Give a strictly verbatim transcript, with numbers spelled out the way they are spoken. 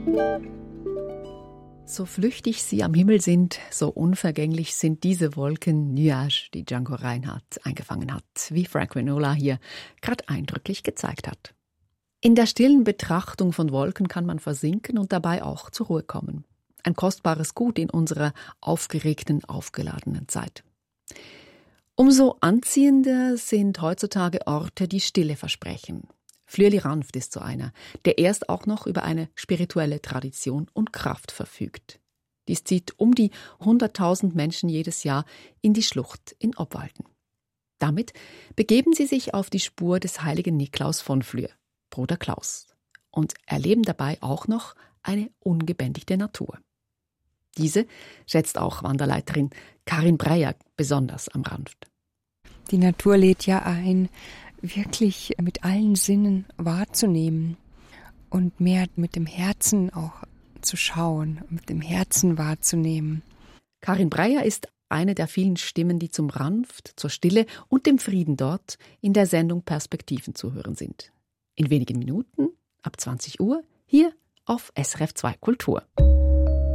So flüchtig sie am Himmel sind, so unvergänglich sind diese Wolken Nuage, die Django Reinhardt eingefangen hat, wie Frank Vignola hier gerade eindrücklich gezeigt hat. In der stillen Betrachtung von Wolken kann man versinken und dabei auch zur Ruhe kommen. Ein kostbares Gut in unserer aufgeregten, aufgeladenen Zeit. Umso anziehender sind heutzutage Orte, die Stille versprechen. Flüeli-Ranft ist so einer, der erst auch noch über eine spirituelle Tradition und Kraft verfügt. Dies zieht um die hunderttausend Menschen jedes Jahr in die Schlucht in Obwalden. Damit begeben sie sich auf die Spur des heiligen Niklaus von Flür, Bruder Klaus, und erleben dabei auch noch eine ungebändigte Natur. Diese schätzt auch Wanderleiterin Karin Breyer besonders am Ranft. Die Natur lädt ja ein, wirklich mit allen Sinnen wahrzunehmen und mehr mit dem Herzen auch zu schauen, mit dem Herzen wahrzunehmen. Karin Breyer ist eine der vielen Stimmen, die zum Ranft, zur Stille und dem Frieden dort in der Sendung Perspektiven zu hören sind. In wenigen Minuten, ab zwanzig Uhr, hier auf S R F zwei Kultur.